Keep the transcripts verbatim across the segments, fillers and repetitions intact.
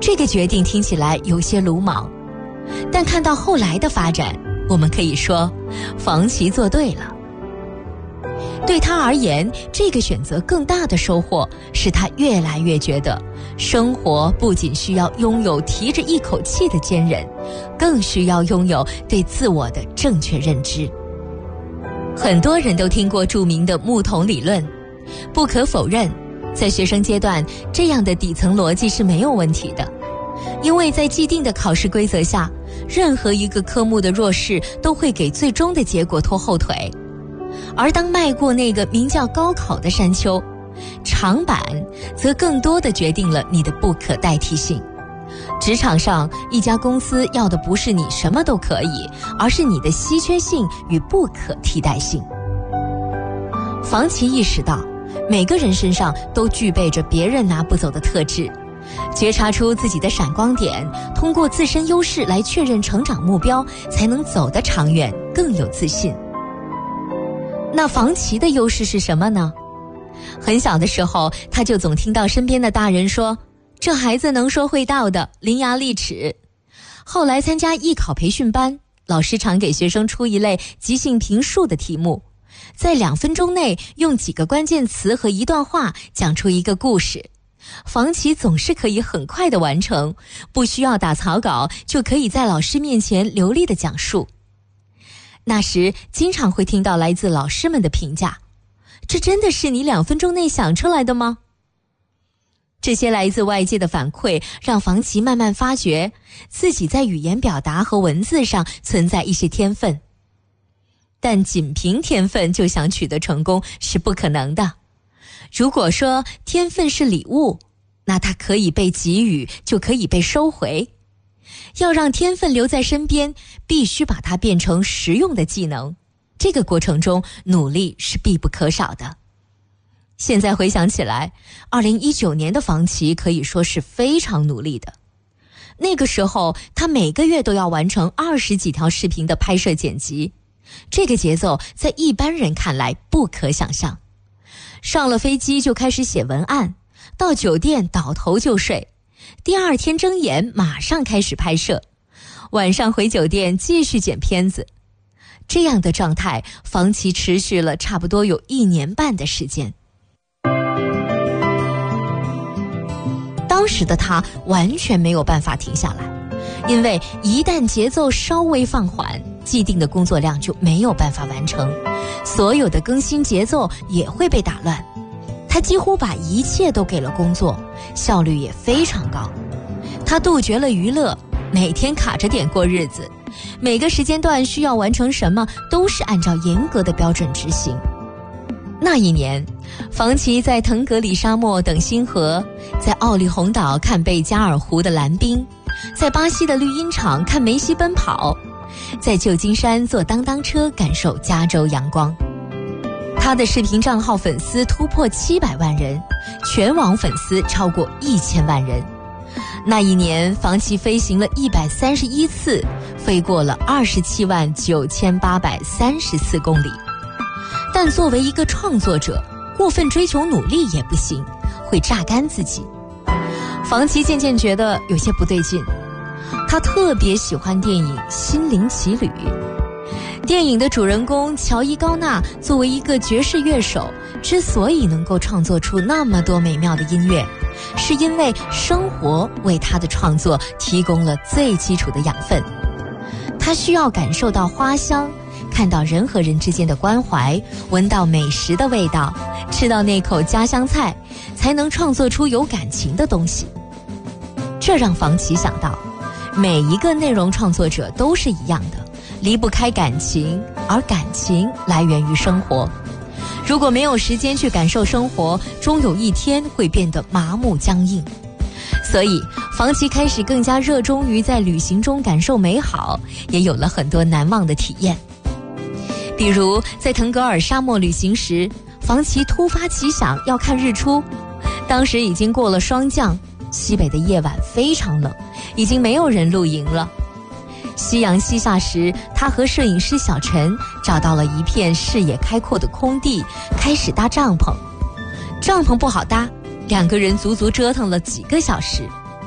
这个决定听起来有些鲁莽，但看到后来的发展，我们可以说房琪做对了。对他而言，这个选择更大的收获是他越来越觉得生活不仅需要拥有提着一口气的坚韧，更需要拥有对自我的正确认知。很多人都听过著名的木桶理论，不可否认，在学生阶段，这样的底层逻辑是没有问题的。因为在既定的考试规则下，任何一个科目的弱势都会给最终的结果拖后腿。而当迈过那个名叫高考的山丘，长板则更多地决定了你的不可代替性。职场上，一家公司要的不是你什么都可以，而是你的稀缺性与不可替代性。房琪意识到，每个人身上都具备着别人拿不走的特质，觉察出自己的闪光点，通过自身优势来确认成长目标，才能走得长远，更有自信。那房琪的优势是什么呢？很小的时候，他就总听到身边的大人说，这孩子能说会道的，伶牙俐齿。后来参加艺考培训班，老师常给学生出一类即兴评述的题目，在两分钟内用几个关键词和一段话讲出一个故事。房琪总是可以很快地完成，不需要打草稿，就可以在老师面前流利地讲述。那时经常会听到来自老师们的评价，这真的是你两分钟内想出来的吗？这些来自外界的反馈让房琪慢慢发觉自己在语言表达和文字上存在一些天分，但仅凭天分就想取得成功是不可能的。如果说天分是礼物，那它可以被给予，就可以被收回。要让天分留在身边，必须把它变成实用的技能，这个过程中努力是必不可少的。现在回想起来，二零一九年的房琪可以说是非常努力的。那个时候，他每个月都要完成二十几条视频的拍摄剪辑，这个节奏在一般人看来不可想象。上了飞机就开始写文案，到酒店倒头就睡，第二天睁眼马上开始拍摄，晚上回酒店继续剪片子。这样的状态，房琪持续了差不多有一年半的时间。当时的他完全没有办法停下来，因为一旦节奏稍微放缓，既定的工作量就没有办法完成，所有的更新节奏也会被打乱。他几乎把一切都给了工作，效率也非常高。他杜绝了娱乐，每天卡着点过日子，每个时间段需要完成什么都是按照严格的标准执行。那一年，房琪在腾格里沙漠等星河，在奥利洪岛看贝加尔湖的蓝冰，在巴西的绿茵场看梅西奔跑，在旧金山坐当当车感受加州阳光。他的视频账号粉丝突破七百万人，全网粉丝超过一千万人。那一年，房琪飞行了一百三十一次，飞过了二十七万九千八百三十四公里。但作为一个创作者，过分追求努力也不行，会榨干自己。房琪渐渐觉得有些不对劲，他特别喜欢电影《心灵奇旅》。电影的主人公乔伊高纳作为一个爵士乐手，之所以能够创作出那么多美妙的音乐，是因为生活为他的创作提供了最基础的养分。他需要感受到花香，看到人和人之间的关怀，闻到美食的味道，吃到那口家乡菜，才能创作出有感情的东西。这让房琪想到，每一个内容创作者都是一样的，离不开感情，而感情来源于生活。如果没有时间去感受生活，终有一天会变得麻木僵硬。所以房琪开始更加热衷于在旅行中感受美好，也有了很多难忘的体验。比如在腾格尔沙漠旅行时，房琪突发奇想要看日出，当时已经过了霜降，西北的夜晚非常冷，已经没有人露营了。夕阳西下时，他和摄影师小陈找到了一片视野开阔的空地，开始搭帐篷。帐篷不好搭，两个人足足折腾了几个小时。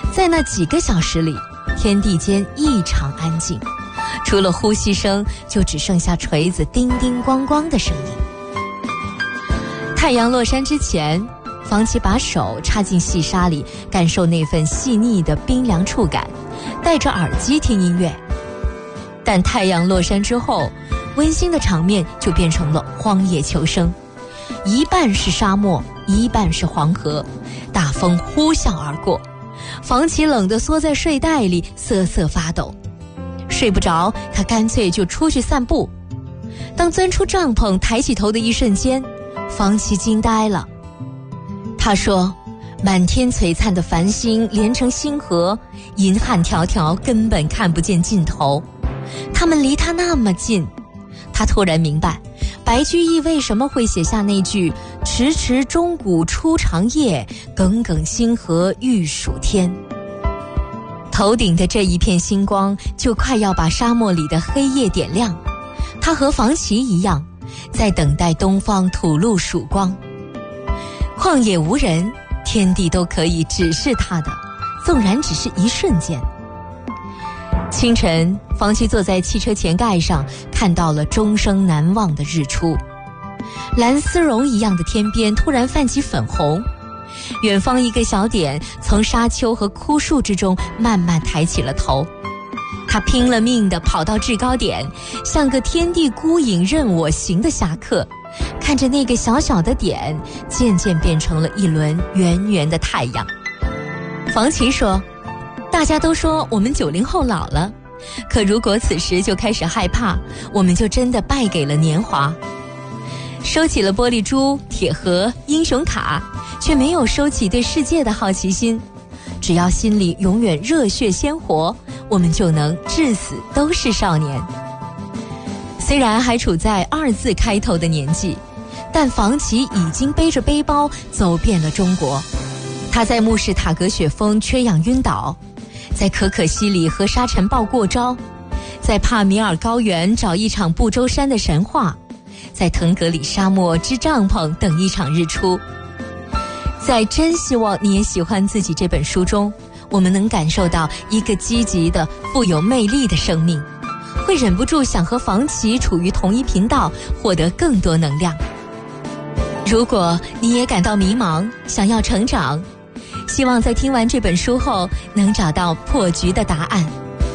在那几个小时里，天地间异常安静，除了呼吸声，就只剩下锤子叮叮咣咣的声音。太阳落山之前，房琪把手插进细沙里，感受那份细腻的冰凉触感，戴着耳机听音乐。但太阳落山之后，温馨的场面就变成了荒野求生，一半是沙漠，一半是黄河，大风呼啸而过，房琪冷得缩在睡袋里瑟瑟发抖。睡不着，他干脆就出去散步。当钻出帐篷抬起头的一瞬间，房琪惊呆了。他说，满天璀璨的繁星连成星河，银汉迢迢，根本看不见尽头。他们离他那么近，他突然明白白居易为什么会写下那句迟迟钟鼓初长夜，耿耿星河欲曙天。头顶的这一片星光就快要把沙漠里的黑夜点亮，他和房琪一样，在等待东方吐露曙光。旷野无人，天地都可以指示他的，纵然只是一瞬间。清晨，房琪坐在汽车前盖上，看到了终生难忘的日出。蓝丝绒一样的天边突然泛起粉红，远方一个小点从沙丘和枯树之中慢慢抬起了头。他拼了命地跑到制高点，像个天地孤影任我行的侠客，看着那个小小的点渐渐变成了一轮圆圆的太阳。房琪说，大家都说我们九零后老了，可如果此时就开始害怕，我们就真的败给了年华。收起了玻璃珠、铁盒、英雄卡，却没有收起对世界的好奇心。只要心里永远热血鲜活，我们就能至死都是少年。虽然还处在二字开头的年纪，但房琪已经背着背包走遍了中国。他在慕士塔格雪峰缺氧晕倒，在可可西里和沙尘暴过招，在帕米尔高原找一场不周山的神话，在腾格里沙漠支帐篷等一场日出。在真希望你也喜欢自己这本书中，我们能感受到一个积极的、富有魅力的生命，会忍不住想和房琪处于同一频道，获得更多能量。如果你也感到迷茫，想要成长，希望在听完这本书后能找到破局的答案。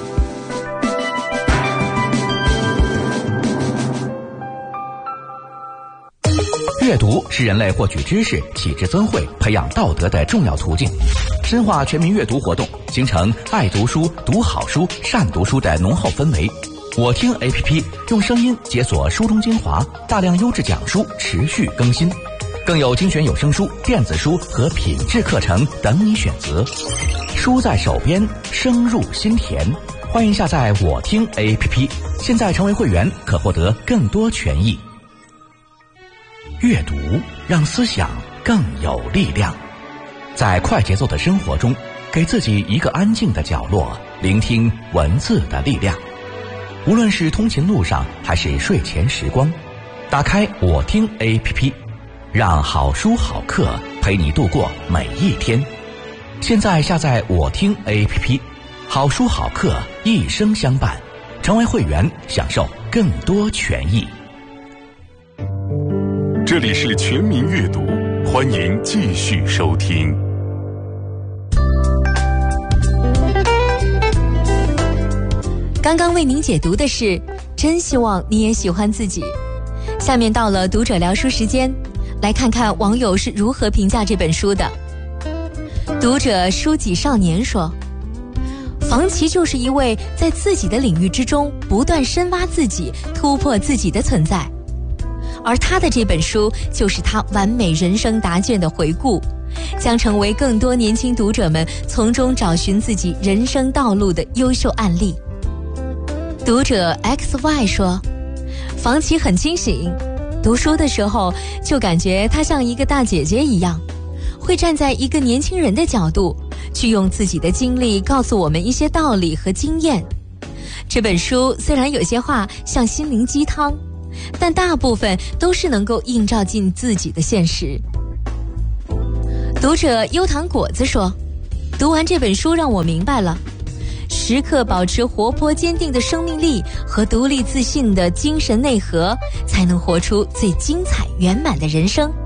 阅读是人类获取知识、启智增慧、培养道德的重要途径。深化全民阅读活动，形成爱读书、读好书、善读书的浓厚氛围。我听 A P P 用声音解锁书中精华，大量优质讲书持续更新，更有精选有声书、电子书和品质课程等你选择。书在手边，声入心田。欢迎下载我听 A P P， 现在成为会员可获得更多权益。阅读让思想更有力量。在快节奏的生活中，给自己一个安静的角落，聆听文字的力量。无论是通勤路上还是睡前时光，打开我听 A P P， 让好书好课陪你度过每一天。现在下载我听 A P P， 好书好课一生相伴。成为会员，享受更多权益。 这里是全民阅读，欢迎继续收听。 刚刚为您解读的是，真希望你也喜欢自己。下面到了读者聊书时间，来看看网友是如何评价这本书的。读者书籍少年说，房琪就是一位在自己的领域之中不断深挖自己、突破自己的存在。而他的这本书就是他完美人生答卷的回顾，将成为更多年轻读者们从中找寻自己人生道路的优秀案例。读者 X Y 说，房琪很清醒，读书的时候就感觉她像一个大姐姐一样，会站在一个年轻人的角度，去用自己的经历告诉我们一些道理和经验。这本书虽然有些话像心灵鸡汤，但大部分都是能够映照进自己的现实。读者优糖果子说， 读完这本书让我明白了，时刻保持活泼坚定的生命力和独立自信的精神内核，才能活出最精彩圆满的人生。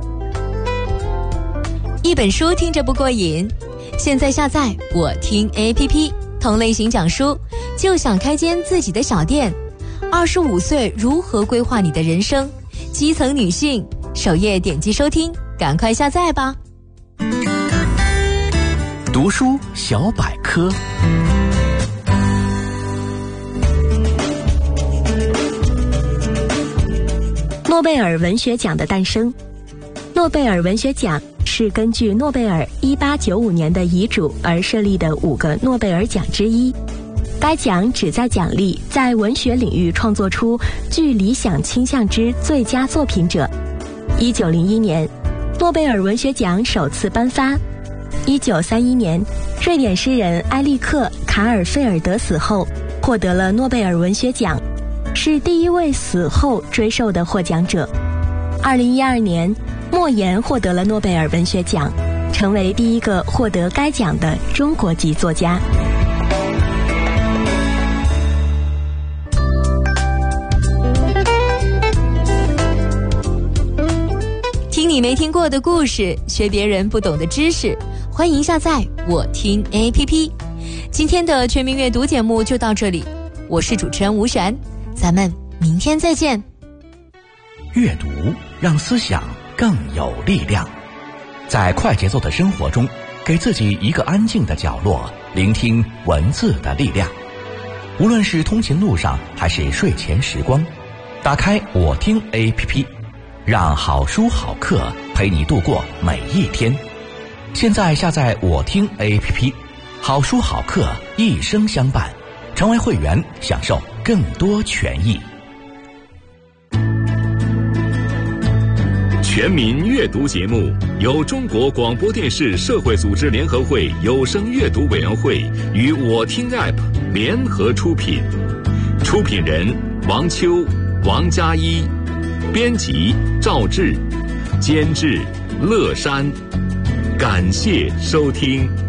一本书听着不过瘾，现在下载我听 A P P， 同类型讲书，就想开间自己的小店。二十五岁如何规划你的人生？基层女性，首页点击收听，赶快下载吧。 读书小百科。 诺贝尔文学奖的诞生。诺贝尔文学奖是根据诺贝尔一八九五年的遗嘱而设立的五个诺贝尔奖之一。该奖旨在奖励在文学领域创作出具理想倾向之最佳作品者。一九零一年，诺贝尔文学奖首次颁发。一九三一年，瑞典诗人埃利克·卡尔菲尔德死后，获得了诺贝尔文学奖，是第一位死后追授的获奖者。二零一二年，莫言获得了诺贝尔文学奖，成为第一个获得该奖的中国籍作家。 听你没听过的故事，学别人不懂的知识，欢迎下载我听 A P P。 今天的全民阅读节目就到这里，我是主持人吴璇，咱们明天再见。 阅读让思想更有力量，在快节奏的生活中，给自己一个安静的角落，聆听文字的力量。无论是通勤路上还是睡前时光，打开我听 A P P， 让好书好课陪你度过每一天。现在下载我听 A P P， 好书好课一生相伴，成为会员享受更多权益。 全民阅读节目由中国广播电视社会组织联合会有声阅读委员会与我听 App 联合出品，出品人王秋、王佳一，编辑赵志，监制乐山。感谢收听。